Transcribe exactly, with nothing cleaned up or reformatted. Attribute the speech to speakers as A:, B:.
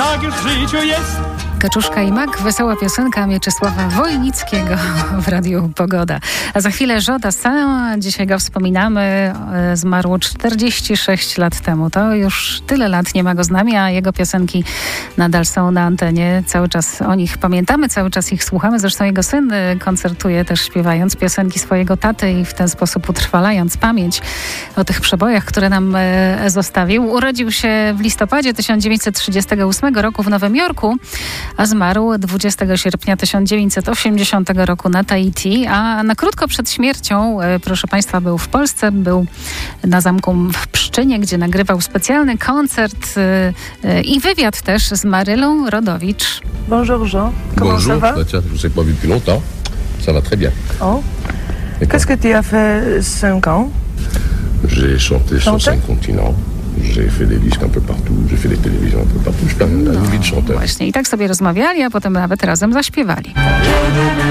A: tak w życiu jest.
B: Kaczuszka i mak, wesoła piosenka Mieczysława Wojnickiego w Radiu Pogoda. A za chwilę Joe Dassin, dzisiaj go wspominamy, zmarł czterdzieści sześć lat temu. To już tyle lat nie ma go z nami, a jego piosenki nadal są na antenie. Cały czas o nich pamiętamy, cały czas ich słuchamy. Zresztą jego syn koncertuje też śpiewając piosenki swojego taty i w ten sposób utrwalając pamięć o tych przebojach, które nam zostawił. Urodził się w listopadzie tysiąc dziewięćset trzydziestego ósmego roku w Nowym Jorku, a zmarł dwudziestego sierpnia tysiąc dziewięćset osiemdziesiątego roku na Tahiti, a na krótko przed śmiercią, proszę Państwa, był w Polsce, był na zamku w Pszczynie, gdzie nagrywał specjalny koncert i wywiad też z Marylą Rodowicz.
C: Bonjour Jean, comment
D: Bonjour.
C: ça va?
D: Bah tiens, je vous ai pas vu depuis longtemps. Ça va très bien.
C: Oh. Qu'est-ce que tu as fait cinq ans?
D: J'ai chanté sur cinq continents. J'ai fait des disques un peu partout, j'ai fait des télévisions un peu partout. Je suis une vie de chanteur.
B: Właśnie i tak sobie rozmawiali, a potem nawet razem zaśpiewali.